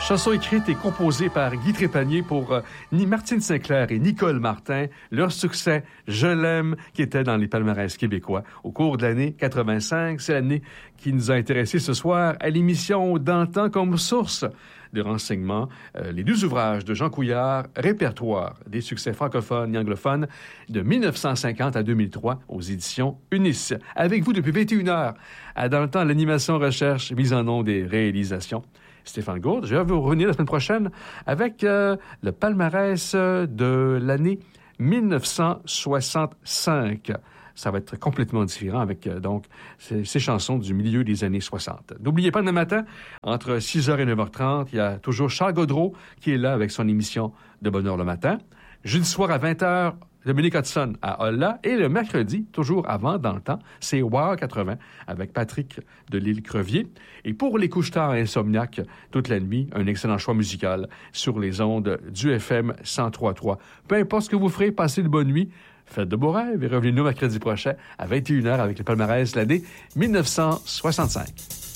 Chanson écrite et composée par Guy Trépanier pour Martine Sinclair et Nicole Martin. Leur succès, Je l'aime, qui était dans les palmarès québécois au cours de l'année 85. C'est l'année qui nous a intéressés ce soir à l'émission D'antan comme source de renseignements. Les 12 ouvrages de Jean Couillard, répertoire des succès francophones et anglophones de 1950 à 2003 aux éditions Unis. Avec vous depuis 21h à Dans le temps, l'animation, recherche, mise en ondes et réalisation. Stéphane Gourde. Je vais vous revenir la semaine prochaine avec le palmarès de l'année 1965. Ça va être complètement différent avec donc ces chansons du milieu des années 60. N'oubliez pas, demain matin, entre 6h et 9h30, il y a toujours Charles Gaudreau qui est là avec son émission de Bonheur le matin. Jeudi soir à 20h, Dominique Hudson à Olla. Et le mercredi, toujours avant, dans le temps, c'est Wow 80 avec Patrick de l'Île-Crevier. Et pour les couches-tard insomniaques, toute la nuit, un excellent choix musical sur les ondes du FM 103.3. Peu importe ce que vous ferez, passez de bonne nuit, faites de beaux rêves et revenez-nous mercredi prochain à 21h avec le palmarès de l'année 1965.